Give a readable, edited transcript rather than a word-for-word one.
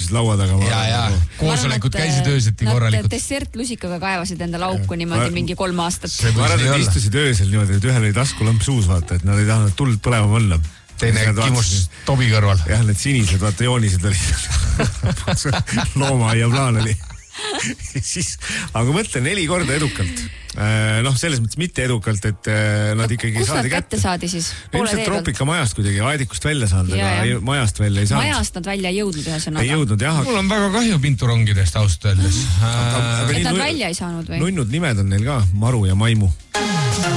istusid laua taga. Ja koosolekud käisid ööseti korralikult. Nad dessertlusikaga kaevasid enda lauku niimoodi mingi 3 aastat. Ma arvan, et istusid öösel niimoodi, et ühel oli taskulamp suus, vaata, et nad ei tahtnud tuld põlema panna. Teine kimus Tobi kõrval. Jah, need sinised, vaata, joonised olid. Loomaaia plaan oli. Aga mõtlen 4 korda edukalt. Selles mõttes mitte edukalt, et nad ikkagi kus saadi nad kätte saadi siis? Ilmselt Troopika majast kuidagi, Aedikust välja saanud, aga majast välja ei saanud. Majast nad välja ei jõudnud ühesõnaga. Ei jõudnud, jah. Mul on väga kahju pinturongidest ausalt öeldes. Et nad välja ei saanud või? Nunnud nimed on neil ka, Maru ja Maimu.